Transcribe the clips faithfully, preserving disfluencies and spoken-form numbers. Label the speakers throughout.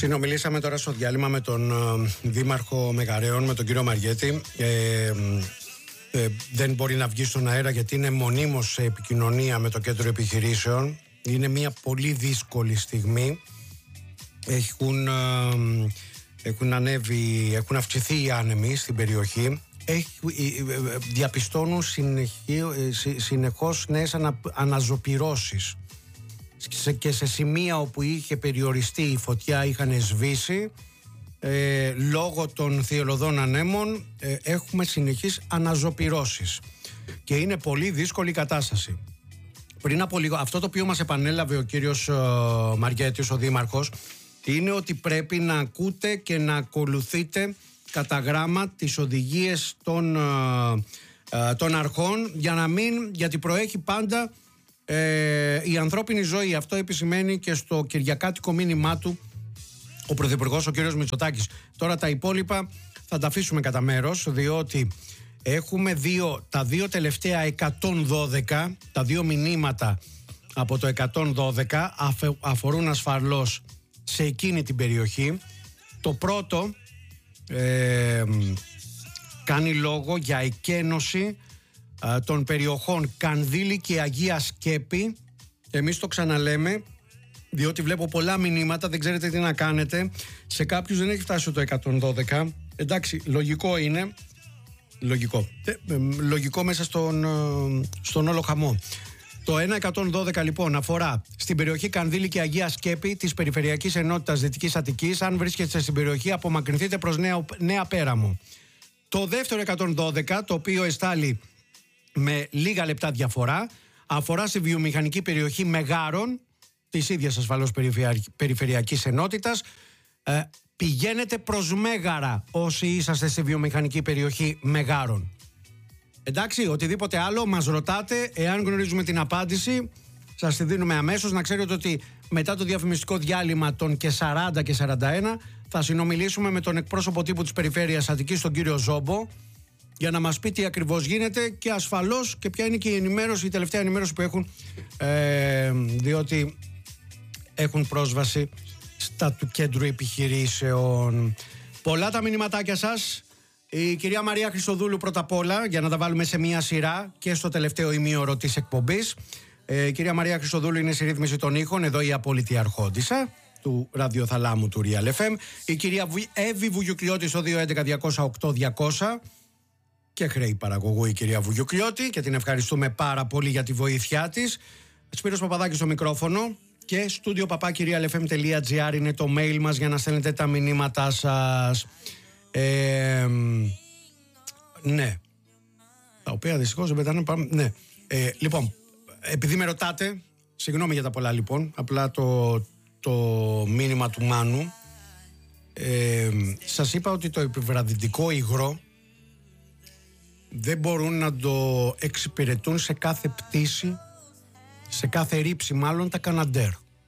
Speaker 1: Συνομιλήσαμε τώρα στο διάλειμμα με τον ε, Δήμαρχο Μεγαρέων, με τον κύριο Μαριέτη. Ε, ε, δεν μπορεί να βγει στον αέρα γιατί είναι μονίμως σε επικοινωνία με το κέντρο επιχειρήσεων. Είναι μια πολύ δύσκολη στιγμή. Έχουν, ε, έχουν ανέβει, έχουν αυξηθεί οι άνεμοι στην περιοχή. Έχει, διαπιστώνουν συνεχί, συνεχώς νέες ανα, αναζωπυρώσεις και σε σημεία όπου είχε περιοριστεί η φωτιά είχαν σβήσει. ε, λόγω των θυελλωδών ανέμων ε, έχουμε συνεχείς αναζωπυρώσεις και είναι πολύ δύσκολη η κατάσταση. Πριν από λίγο, αυτό το οποίο μας επανέλαβε ο κύριος ε, Μαριέτης, ο Δήμαρχος, είναι ότι πρέπει να ακούτε και να ακολουθείτε κατά γράμμα τις οδηγίες των, ε, των αρχών για να μην, γιατί προέχει πάντα ε, η ανθρώπινη ζωή. Αυτό επισημαίνει και στο κυριακάτικο μήνυμά του ο Πρωθυπουργός, ο κύριος Μητσοτάκης. Τώρα τα υπόλοιπα θα τα αφήσουμε κατά μέρος, διότι έχουμε δύο, τα δύο τελευταία εκατόν δώδεκα, τα δύο μηνύματα από το εκατόν δώδεκα αφε, αφορούν ασφαλώς σε εκείνη την περιοχή. Το πρώτο ε, κάνει λόγο για εκένωση ε, των περιοχών Κανδύλη και Αγία Σκέπη. Εμείς το ξαναλέμε διότι βλέπω πολλά μηνύματα, δεν ξέρετε τι να κάνετε. Σε κάποιους δεν έχει φτάσει το εκατόν δώδεκα. Εντάξει, λογικό είναι. Λογικό. Ε, ε, λογικό μέσα στον, ε, στον όλο χαμό. Το ένα εκατόν δώδεκα λοιπόν αφορά στην περιοχή Κανδύλη και Αγία Σκέπη της Περιφερειακής Ενότητας Δυτικής Αττικής. Αν βρίσκεστε στην περιοχή, απομακρυνθείτε προς Νέα, Νέα Πέραμο. Το δεύτερο εκατόν δώδεκα, το οποίο εστάλει με λίγα λεπτά διαφορά, αφορά στη βιομηχανική περιοχή Μεγάρων, της ίδιας ασφαλώς Περιφερειακής Ενότητας. Ε, πηγαίνετε προς Μέγαρα όσοι είσαστε στη βιομηχανική περιοχή Μεγάρων. Εντάξει, οτιδήποτε άλλο μας ρωτάτε, εάν γνωρίζουμε την απάντηση σας τη δίνουμε αμέσως. Να ξέρετε ότι μετά το διαφημιστικό διάλειμμα των και σαράντα και σαράντα ένα θα συνομιλήσουμε με τον εκπρόσωπο τύπου της Περιφέρειας Αττικής, τον κύριο Ζόμπο, για να μας πει τι ακριβώς γίνεται και ασφαλώς και ποια είναι και η ενημέρωση, η τελευταία ενημέρωση που έχουν, ε, διότι έχουν πρόσβαση στα του κέντρου επιχειρήσεων. Πολλά τα μηνυματάκια σας. Η κυρία Μαρία Χριστοδούλου πρώτα απ' όλα, για να τα βάλουμε σε μία σειρά και στο τελευταίο ημίωρο της εκπομπής. Ε, η κυρία Μαρία Χριστοδούλου είναι στη ρύθμιση των ήχων, εδώ η απόλυτη αρχόντισσα του ραδιοθαλάμου του Real εφ εμ. Η κυρία Εύη Βουγιουκλιώτη στο δύο έντεκα διακόσια οκτώ διακόσια και χρέη παραγωγού η κυρία Βουγιουκλιώτη και την ευχαριστούμε πάρα πολύ για τη βοήθειά της. Σπύρος Παπαδάκης στο μικρόφωνο και studio παπάκι real f m τελεία g r είναι το mail μας για να στέλνετε τα μηνύματά σας. Ε, ναι, τα οποία δυστυχώς δεν πετάνε πάμε. Ναι. Ε, λοιπόν, επειδή με ρωτάτε, συγγνώμη για τα πολλά λοιπόν, απλά το, το μήνυμα του Μάνου, ε, σας είπα ότι το επιβραδυτικό υγρό δεν μπορούν να το εξυπηρετούν σε κάθε πτήση, σε κάθε ρήψη μάλλον, τα Καναντέρ.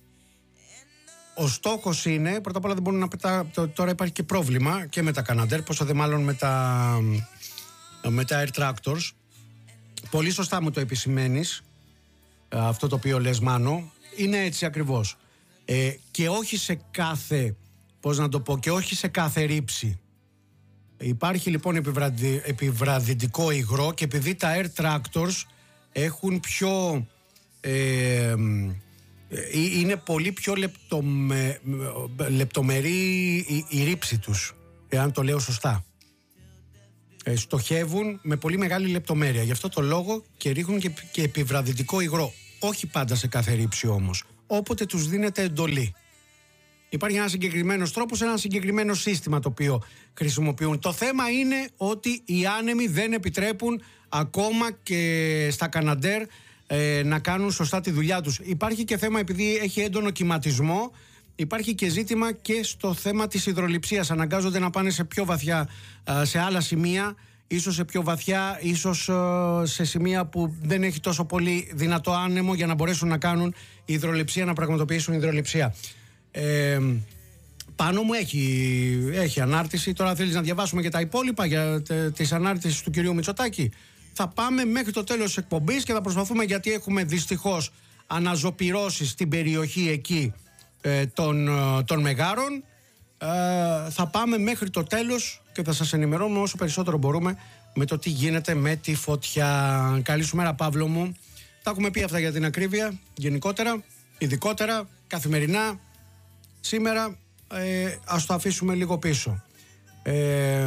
Speaker 1: Ο στόχος είναι, πρώτα απ' όλα δεν μπορούν να πετά, τώρα υπάρχει και πρόβλημα και με τα Καναντέρ, πόσο δε μάλλον με τα, με τα Air Tractors. Πολύ σωστά μου το επισημαίνεις, αυτό το οποίο λες Μάνο, είναι έτσι ακριβώς. Ε, και όχι σε κάθε, πώς να το πω, και όχι σε κάθε ρήψη. Υπάρχει λοιπόν επιβραδυ, επιβραδυτικό υγρό και επειδή τα Air Tractors έχουν πιο... Ε, είναι πολύ πιο λεπτομε, λεπτομερή η, η ρήψη τους, εάν το λέω σωστά. Ε, στοχεύουν με πολύ μεγάλη λεπτομέρεια. Γι' αυτό το λόγο και ρίχνουν και, και επιβραδυτικό υγρό. Όχι πάντα σε κάθε ρήψη όμως. Όποτε τους δίνεται εντολή. Υπάρχει ένα συγκεκριμένος τρόπος, ένα συγκεκριμένο σύστημα το οποίο χρησιμοποιούν. Το θέμα είναι ότι οι άνεμοι δεν επιτρέπουν ακόμα και στα Καναντέρ ε, να κάνουν σωστά τη δουλειά τους. Υπάρχει και θέμα, επειδή έχει έντονο κυματισμό, υπάρχει και ζήτημα και στο θέμα της υδρολειψίας. Αναγκάζονται να πάνε σε πιο βαθιά, σε άλλα σημεία, ίσως σε πιο βαθιά, ίσως σε σημεία που δεν έχει τόσο πολύ δυνατό άνεμο για να μπορέσουν να κάνουν υδρολειψία, να πραγματοποιήσουν υδρολειψία. Ε, πάνω μου έχει, έχει ανάρτηση. Τώρα θέλεις να διαβάσουμε και τα υπόλοιπα για τις ανάρτησεις του κυρίου Μητσοτάκη? Θα πάμε μέχρι το τέλος της εκπομπής και θα προσπαθούμε, γιατί έχουμε δυστυχώς αναζωπυρώσεις στην περιοχή εκεί ε, των, των Μεγάρων. ε, θα πάμε μέχρι το τέλος και θα σας ενημερώνουμε όσο περισσότερο μπορούμε με το τι γίνεται με τη φωτιά. Καλή σου μέρα, Παύλο μου. Τα έχουμε πει αυτά για την ακρίβεια, γενικότερα, ειδικότερα, καθημερινά. Σήμερα ε, ας το αφήσουμε λίγο πίσω. Ε,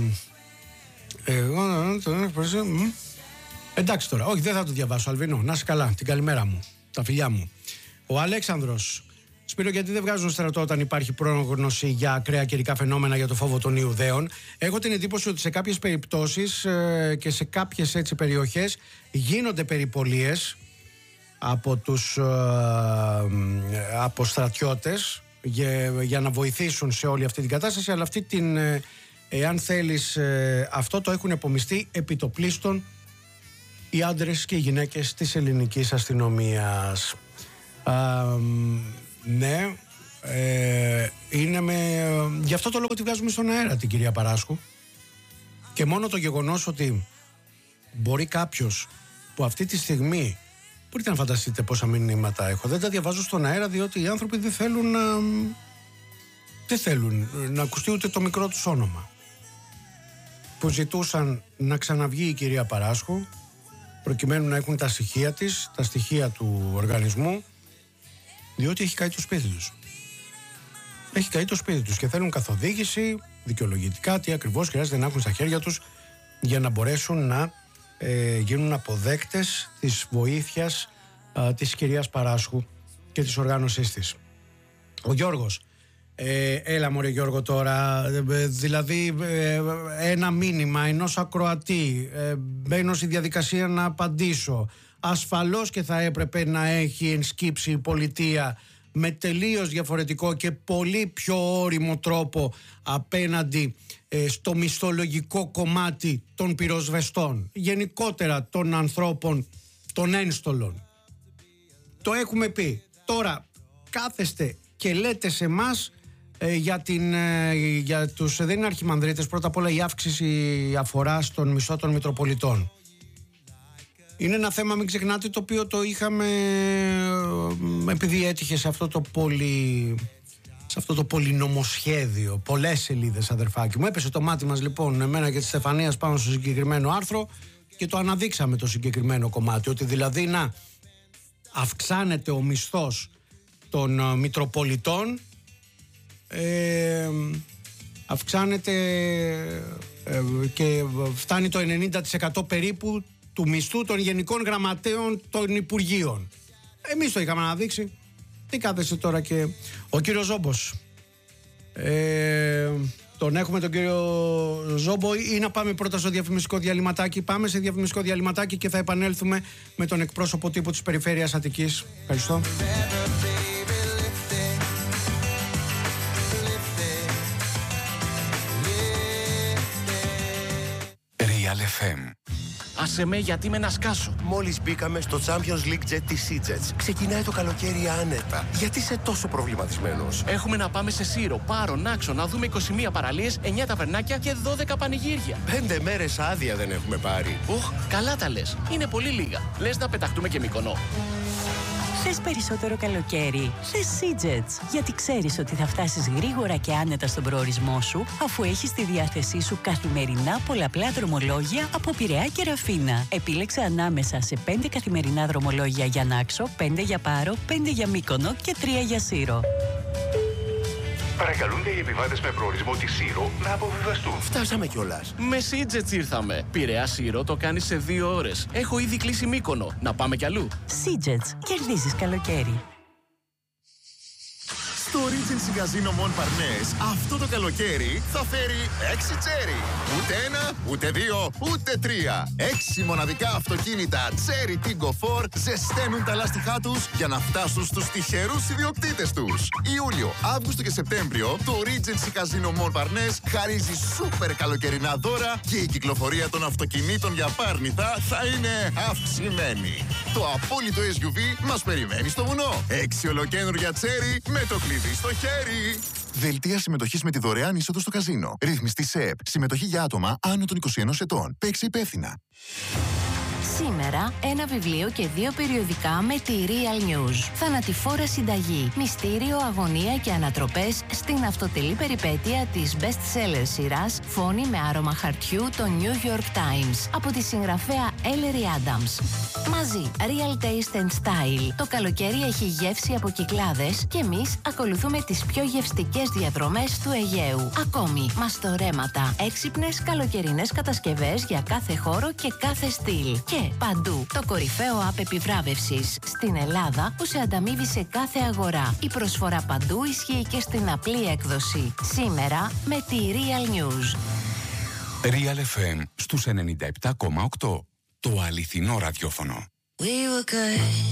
Speaker 1: εγώ εντάξει τώρα, όχι, δεν θα το διαβάσω, Αλβινό. Να είσαι καλά, την καλημέρα μου, τα φιλιά μου. Ο Αλέξανδρος. Σπύρο, γιατί δεν βγάζουν στρατό όταν υπάρχει πρόγνωση για ακραία καιρικά φαινόμενα για το φόβο των Ιουδαίων? Έχω την εντύπωση ότι σε κάποιες περιπτώσεις ε, και σε κάποιες έτσι περιοχές γίνονται περιπολίες από τους ε, από στρατιώτες για, για να βοηθήσουν σε όλη αυτή την κατάσταση, αλλά αυτή την, ε, εάν θέλεις, ε, αυτό το έχουν επομιστεί επιτοπλίστων οι άντρες και οι γυναίκες της ελληνικής αστυνομίας. Α, ναι, ε, είναι με, γι' αυτό το λόγο τη βγάζουμε στον αέρα την κυρία Παράσχου, και μόνο το γεγονός ότι μπορεί κάποιος που αυτή τη στιγμή, μπορείτε να φανταστείτε πόσα μηνύματα έχω, δεν τα διαβάζω στον αέρα διότι οι άνθρωποι δεν θέλουν να, δεν θέλουν να ακουστεί ούτε το μικρό τους όνομα, που ζητούσαν να ξαναβγεί η κυρία Παράσχου προκειμένου να έχουν τα στοιχεία της, τα στοιχεία του οργανισμού, διότι έχει καεί το σπίτι τους. Έχει καεί το σπίτι τους και θέλουν καθοδήγηση δικαιολογητικά τι ακριβώς χρειάζεται να έχουν στα χέρια τους για να μπορέσουν να ε, γίνουν αποδέκτες της βοήθειας ε, της κυρίας Παράσχου και της οργάνωσής της. Ο Γιώργος. Ε, έλα μωρέ Γιώργο τώρα, ε, δηλαδή ε, ένα μήνυμα ενός ακροατή, ε, μπαίνω στη διαδικασία να απαντήσω. Ασφαλώς και θα έπρεπε να έχει ενσκύψει η πολιτεία με τελείως διαφορετικό και πολύ πιο ώριμο τρόπο απέναντι ε, στο μισθολογικό κομμάτι των πυροσβεστών, γενικότερα των ανθρώπων, των ένστολων. Το έχουμε πει. Τώρα κάθεστε και λέτε σε εμάς ε, για, την, ε, για τους, δεν είναι αρχιμανδρίτες, πρώτα απ' όλα η αύξηση αφορά στον μισθό των Μητροπολιτών. Είναι ένα θέμα, μην ξεχνάτε, το οποίο το είχαμε, επειδή έτυχε σε αυτό το πολυ, σε αυτό το πολυνομοσχέδιο, πολλές σελίδες, αδερφάκι μου. Έπεσε το μάτι μας λοιπόν εμένα και της Στεφανίας πάνω στο συγκεκριμένο άρθρο και το αναδείξαμε το συγκεκριμένο κομμάτι, ότι δηλαδή να αυξάνεται ο μισθός των Μητροπολιτών, ε, αυξάνεται ε, και φτάνει το ενενήντα τοις εκατό περίπου του μισθού των γενικών γραμματέων των Υπουργείων. Εμείς το είχαμε αναδείξει. Τι κάθεσε τώρα και ο κύριος Ζόμπος. Ε, τον έχουμε τον κύριο Ζόμπο, ή να πάμε πρώτα στο διαφημιστικό διαλυματάκι? Πάμε σε διαφημιστικό διαλυματάκι και θα επανέλθουμε με τον εκπρόσωπο τύπου της Περιφέρειας Αττικής. Ευχαριστώ.
Speaker 2: Real εφ εμ.
Speaker 3: Άσε με, γιατί με να σκάσω.
Speaker 4: Μόλις μπήκαμε στο Champions League Jet της SeaJets. Ξεκινάει το καλοκαίρι άνετα. Γιατί είσαι τόσο προβληματισμένος?
Speaker 3: Έχουμε να πάμε σε Σύρο, Πάρο, Νάξο, να δούμε είκοσι μία παραλίες, εννιά ταβερνάκια και δώδεκα πανηγύρια.
Speaker 4: Πέντε μέρες άδεια δεν έχουμε πάρει.
Speaker 3: Οχ, καλά τα λες. Είναι πολύ λίγα. Λες να πεταχτούμε και Μυκονό?
Speaker 5: Θες περισσότερο καλοκαίρι? Θες SeaJets, γιατί ξέρεις ότι θα φτάσεις γρήγορα και άνετα στον προορισμό σου, αφού έχεις στη διάθεσή σου καθημερινά πολλαπλά δρομολόγια από Πειραιά και Ραφίνα. Επίλεξε ανάμεσα σε πέντε καθημερινά δρομολόγια για Νάξο, πέντε για Πάρο, πέντε για Μύκονο και τρία για Σύρο.
Speaker 2: Παρακαλούνται οι επιβάτες με προορισμό τη Σύρο να αποβιβαστούν.
Speaker 4: Φτάσαμε κιόλας.
Speaker 3: Με SeaJets ήρθαμε. Πειραιά Σύρο το κάνεις σε δύο ώρες. Έχω ήδη κλείσει Μύκονο. Να πάμε κι αλλού.
Speaker 5: SeaJets. Κερδίζεις καλοκαίρι.
Speaker 6: Το Regency Casino Mon Parnes αυτό το καλοκαίρι θα φέρει έξι τσέρι. Ούτε ένα, ούτε δύο, ούτε τρία. Έξι μοναδικά αυτοκίνητα Cherry Tiggo φορ ζεσταίνουν τα λάστιχά τους για να φτάσουν στους τυχερούς ιδιοκτήτες τους. Ιούλιο, Αύγουστο και Σεπτέμβριο το Regency Casino Mon Parnes χαρίζει σούπερ καλοκαιρινά δώρα και η κυκλοφορία των αυτοκινήτων για πάρνηθα θα είναι αυξημένη. Το απόλυτο ες γιου βι μας περιμένει στο βουνό. Έξι ολοκένουργια Cherry με το κλειδί στο χέρι. Δελτία συμμετοχής με τη δωρεάν είσοδο στο καζίνο. Ρύθμιστη ΣΕΠ. Συμμετοχή για άτομα άνω των είκοσι ενός ετών. Παίξε υπεύθυνα.
Speaker 7: Σήμερα ένα βιβλίο και δύο περιοδικά με τη Real News. Θανατηφόρα συνταγή, μυστήριο, αγωνία και ανατροπές στην αυτοτελή περιπέτεια της best-seller σειράς Φόνη με άρωμα χαρτιού το New York Times από τη συγγραφέα Ellery Adams. Μαζί, Real Taste and Style. Το καλοκαίρι έχει γεύση από Κυκλάδες και εμείς ακολουθούμε τις πιο γευστικές διαδρομές του Αιγαίου. Ακόμη, μαστορέματα, έξυπνες καλοκαιρινές κατασκευές για κάθε χώρο και κάθε στυλ. Και παντού, το κορυφαίο app επιβράβευσης στην Ελλάδα που σε ανταμείβει σε κάθε αγορά. Η προσφορά παντού ισχύει και στην απλή έκδοση. Σήμερα με τη Real News.
Speaker 2: Real εφ εμ στους ενενήντα επτά κόμμα οκτώ. Το αληθινό ραδιόφωνο.
Speaker 8: We were good.